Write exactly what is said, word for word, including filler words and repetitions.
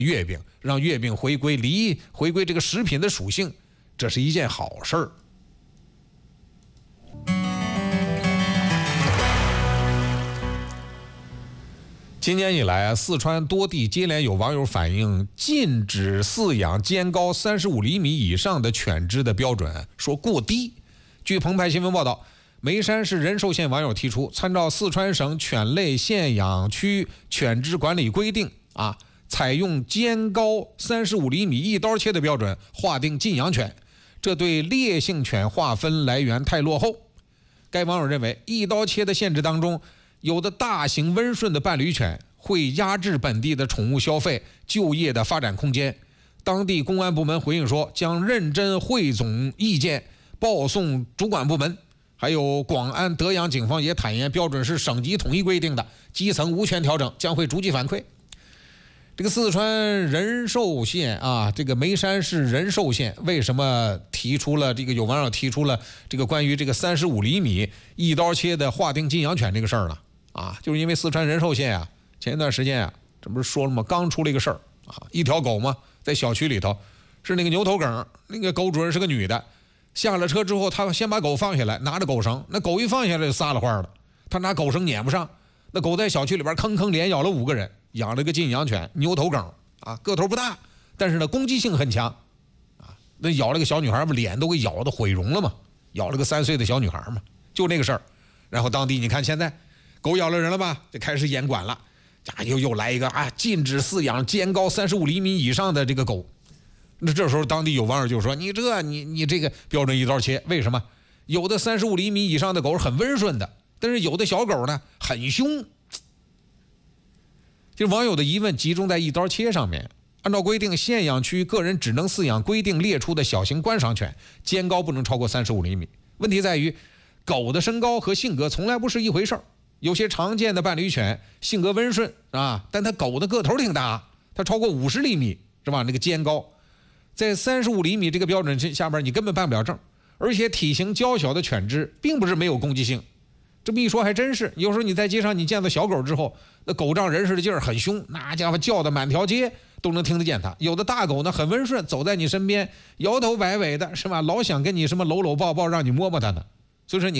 月饼，让月饼回归梨，回归这个食品的属性，这是一件好事儿。今年以来啊，四川多地接连有网友反映禁止饲养肩高三十五厘米以上的犬只的标准说过低。据澎湃新闻报道，眉山市仁寿县网友提出，参照四川省犬类限养区犬只管理规定啊，采用肩高三十五厘米一刀切的标准划定禁养犬，这对烈性犬划分来源太落后。该网友认为，一刀切的限制当中，有的大型温顺的伴侣犬会压制本地的宠物消费、就业的发展空间。当地公安部门回应说，将认真汇总意见，报送主管部门。还有广安德阳警方也坦言，标准是省级统一规定的，基层无权调整，将会逐级反馈。这个四川仁寿县啊，这个眉山市仁寿县为什么提出了这个有网友提出了这个关于这个三十五厘米一刀切的划定禁养犬这个事儿呢？啊，就是因为四川仁寿县啊，前一段时间啊，这不是说了吗？刚出了一个事儿啊，一条狗嘛，在小区里头，是那个牛头梗，那个狗主人是个女的，下了车之后，他先把狗放下来，拿着狗绳，那狗一放下来就撒了欢了，他拿狗绳撵不上，那狗在小区里边吭吭连咬了五个人，养了个禁养犬牛头梗啊，个头不大，但是呢攻击性很强啊，那咬了个小女孩嘛，脸都给咬的毁容了嘛，咬了个三岁的小女孩嘛，就那个事儿。然后当地你看现在狗咬了人了吧，就开始严管了，啊，又又来一个啊，禁止饲养肩高三十五厘米以上的这个狗。那这时候当地有网友就说，你这你你这个标准一刀切，为什么？有的三十五厘米以上的狗是很温顺的，但是有的小狗呢很凶。其实网友的疑问集中在一刀切上面。按照规定，限养区个人只能饲养规定列出的小型观赏犬，肩高不能超过三十五厘米。问题在于，狗的身高和性格从来不是一回事儿。有些常见的伴侣犬性格温顺啊，但它狗的个头挺大，它超过五十厘米是吧？那个肩高，在三十五厘米这个标准下边，你根本办不了证。而且体型娇小的犬只并不是没有攻击性，这么一说还真是。有时候你在街上你见到小狗之后，那狗仗人势的劲儿很凶，那家伙叫的满条街都能听得见它。有的大狗呢很温顺，走在你身边摇头摆尾的是吧？老想跟你什么搂搂抱抱，让你摸摸它呢。所以说你